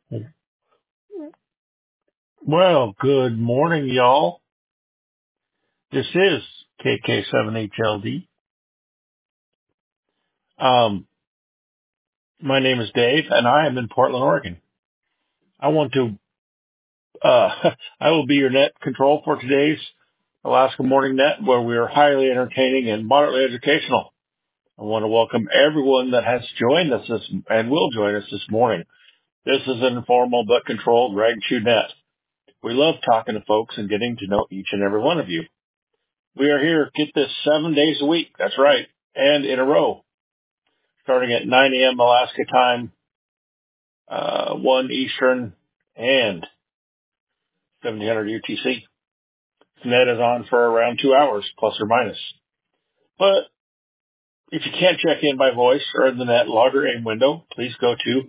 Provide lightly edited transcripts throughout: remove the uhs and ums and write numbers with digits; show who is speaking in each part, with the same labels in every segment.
Speaker 1: Well, good morning, y'all. This is KK7HLD. My name is Dave, and I am in Portland, Oregon. I want to, I will be your net control for today's Alaska Morning Net, where we are highly entertaining and moderately educational. I want to welcome everyone that has joined us and will join us this morning. This is an informal but controlled rag chew net. We love talking to folks and getting to know each and every one of you. We are here, get this, 7 days a week. That's right. And in a row, starting at 9 a.m. Alaska time, 1 Eastern, and 1700 UTC. Net is on for around 2 hours, plus or minus. But if you can't check in by voice or in the net logger aim window, please go to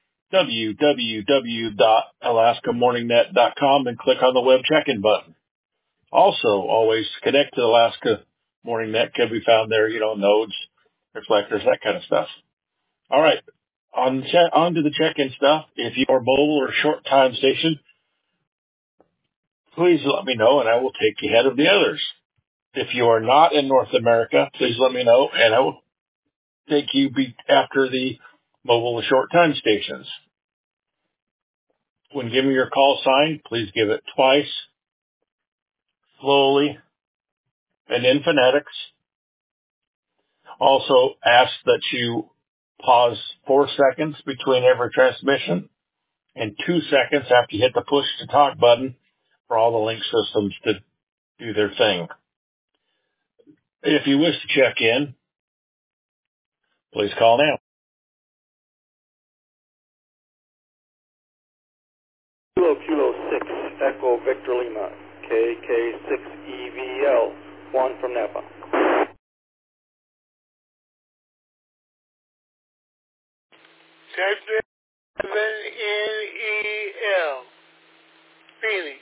Speaker 1: www.alaskamorningnet.com and click on the web check-in button. Also, always connect to Alaska Morning Net can be found there, nodes, reflectors, that kind of stuff. All right, on to the check-in stuff. If you are mobile or short time station, please let me know and I will take you ahead of the others. If you are not in North America, please let me know and I will take you after the mobile or short time stations. When giving your call sign, please give it twice, slowly, and in phonetics. Also ask that you pause 4 seconds between every transmission and 2 seconds after you hit the push to talk button for all the link systems to do their thing. If you wish to check in, please call now.
Speaker 2: Kilo 6, Echo Victor Lima, KK6EVL, 1 from Napa.
Speaker 3: Delta 7NEL, Phoenix.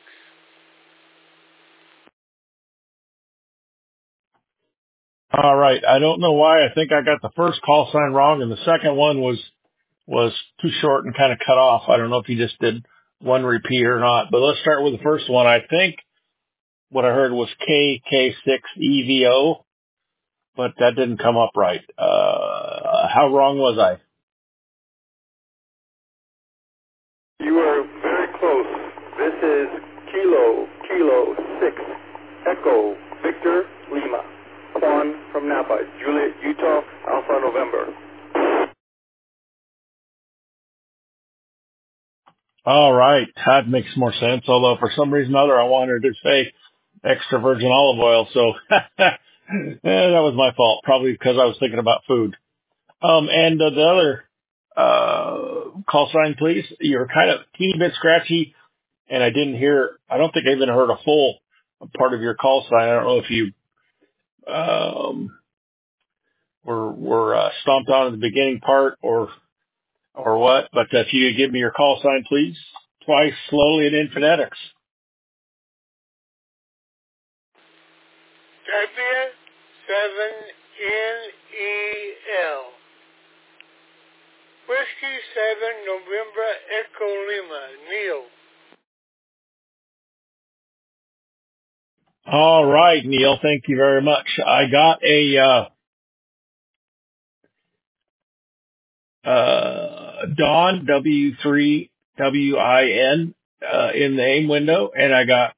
Speaker 1: All right. I don't know why. I think I got the first call sign wrong, and the second one was too short and kind of cut off. I don't know if you just did one repeat or not, but let's start with the first one. I think what I heard was KK6EVO, but that didn't come up right. How wrong was I?
Speaker 2: You are very close. This is Kilo 6, Echo Victor Lima, Juan from Napa, Juliet, Utah, Alpha November.
Speaker 1: All right. That makes more sense, although for some reason or other I wanted to say extra virgin olive oil, so that was my fault, probably because I was thinking about food. And the other call sign, please. You're kind of teeny bit scratchy, and I don't think I even heard a full part of your call sign. I don't know if you were stomped on in the beginning part or what, but if you could give me your call sign, please, twice, slowly, and in phonetics.
Speaker 3: Delta 7NEL, Whiskey 7 November Echo Lima, Neil.
Speaker 1: All right, Neil, thank you very much. I got a Dawn, W3WIN, in the AIM window, and I got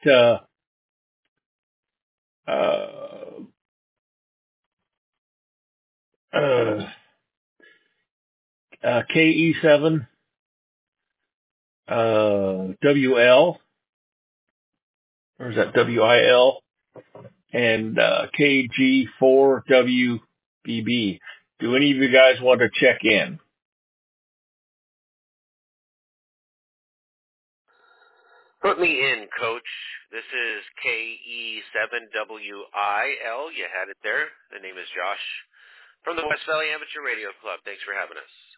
Speaker 1: KE7 WL, or is that WIL, and KG4WBB. Do any of you guys want to check in?
Speaker 4: Put me in, Coach. This is KE7WIL. You had it there. The name is Josh from the West Valley Amateur Radio Club. Thanks for having us.